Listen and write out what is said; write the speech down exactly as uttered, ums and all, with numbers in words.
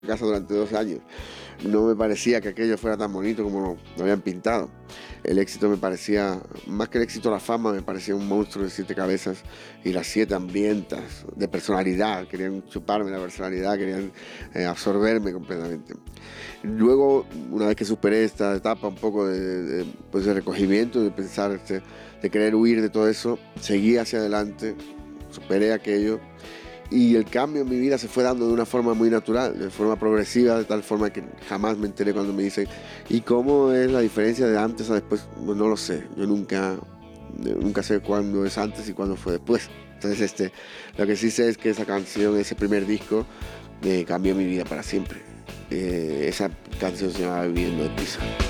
casa durante dos años. No me parecía que aquello fuera tan bonito como lo, lo habían pintado. El éxito me parecía, más que el éxito, la fama, me parecía un monstruo de siete cabezas y las siete hambrientas de personalidad. Querían chuparme la personalidad, querían eh, absorberme completamente. Luego, una vez que superé esta etapa un poco de, de, pues de recogimiento, de pensar, este, de querer huir de todo eso, seguí hacia adelante, superé aquello. Y el cambio en mi vida se fue dando de una forma muy natural, de forma progresiva, de tal forma que jamás me enteré cuando me dicen ¿y cómo es la diferencia de antes a después? Pues no lo sé, yo nunca, nunca sé cuándo es antes y cuándo fue después. Entonces este, lo que sí sé es que esa canción, ese primer disco, eh, cambió mi vida para siempre. Eh, esa canción se llama Viviendo Deprisa.